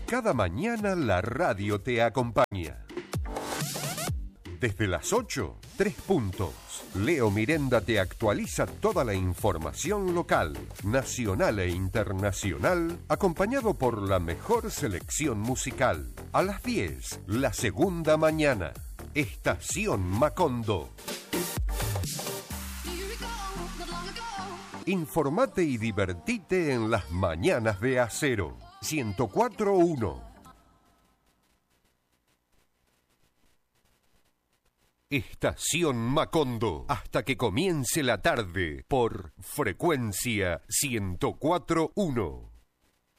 Cada mañana la radio te acompaña. Desde las 8, 3 puntos. Leo Mirenda te actualiza toda la información local, nacional e internacional, acompañado por la mejor selección musical. A las 10, la segunda mañana. Estación Macondo. Informate y divertite en las mañanas de Acero. 104.1. Estación Macondo, hasta que comience la tarde, por Frecuencia 104.1.